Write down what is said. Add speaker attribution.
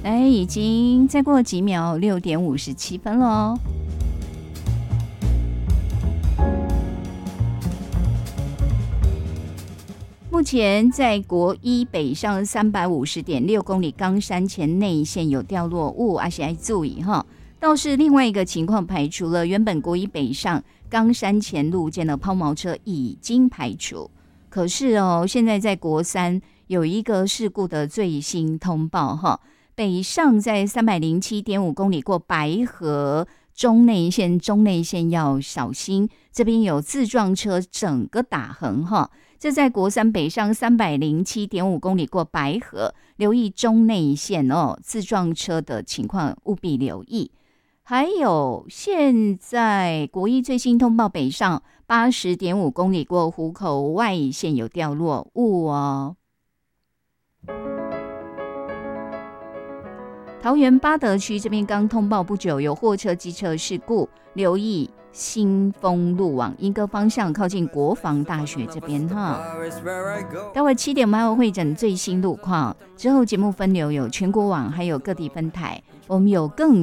Speaker 1: 已经再过几秒6点57分了哦。目前在国一北上350.6公里冈山前内线有掉落物，而且要注意哈。倒是另外一个情况排除了，原本国一北上冈山前路肩的抛锚车已经排除，可是现在在国三有一个事故的最新通报哈，北上在307.5公里过白河中内线要小心，这边有自撞车整个打横哈。这在国三北上307.5公里过白河，留意中内线自撞车的情况务必留意。还有现在国一最新通报北上80.5公里过湖口外线有掉落物哦。桃园八德区这边刚通报不久有货车机车事故，留意新丰路往莺歌方向靠近国防大学这边哈。待会7点我们还会会诊最新路况，之后节目分流有全国网还有各地分台，我们有更